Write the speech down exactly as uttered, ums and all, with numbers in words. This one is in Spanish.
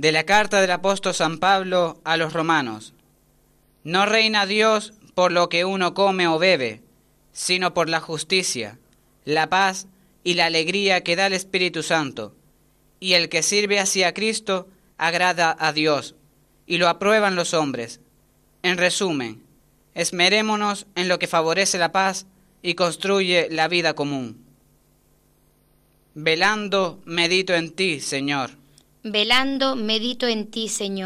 De la carta del apóstol San Pablo a los romanos. No reina Dios por lo que uno come o bebe, sino por la justicia, la paz y la alegría que da el Espíritu Santo. Y el que sirve así a Cristo agrada a Dios, y lo aprueban los hombres. En resumen, esmerémonos en lo que favorece la paz y construye la vida común. Velando, medito en ti, Señor. Velando, medito en ti, Señor.